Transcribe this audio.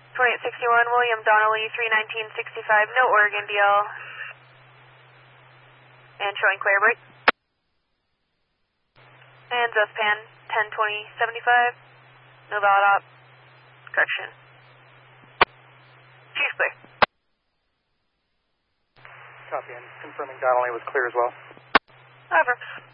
2861 William Donnelly, 31965, no Oregon DL. And showing clear break. And Zespan, 102075, no valid op. Correction. Chief clear. Copy, and confirming Donnelly was clear as well. Over.